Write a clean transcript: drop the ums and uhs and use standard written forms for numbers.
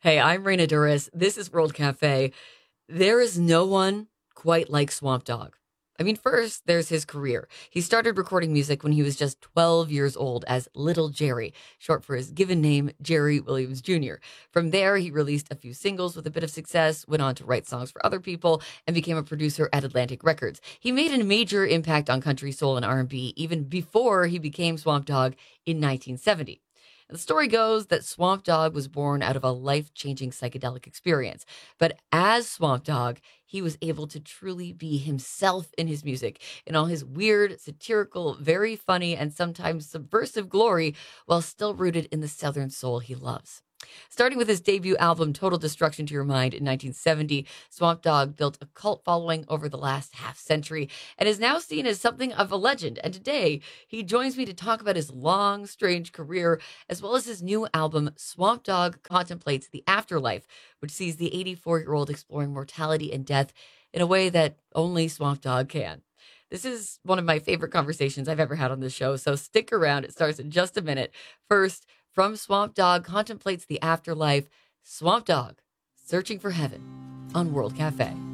Hey, I'm Raina Duris. This is World Cafe. There is no one quite like Swamp Dogg. I mean, first, there's his career. He started recording music when he was just 12 years old as Little Jerry, short for his given name, Jerry Williams Jr. From there, he released a few singles with a bit of success, went on to write songs for other people, and became a producer at Atlantic Records. He made a major impact on country, soul, and R&B even before he became Swamp Dogg in 1970. The story goes that Swamp Dogg was born out of a life changing psychedelic experience. But as Swamp Dogg, he was able to truly be himself in his music, in all his weird, satirical, very funny, and sometimes subversive glory, while still rooted in the Southern soul he loves. Starting with his debut album, Total Destruction to Your Mind, in 1970, Swamp Dogg built a cult following over the last half century and is now seen as something of a legend. And today, he joins me to talk about his long, strange career, as well as his new album, Swamp Dogg Contemplates the Afterlife, which sees the 84-year-old exploring mortality and death in a way that only Swamp Dogg can. This is one of my favorite conversations I've ever had on this show, so stick around. It starts in just a minute. First, from Swamp Dogg Contemplates the Afterlife, Swamp Dogg, Searching for Heaven on World Cafe.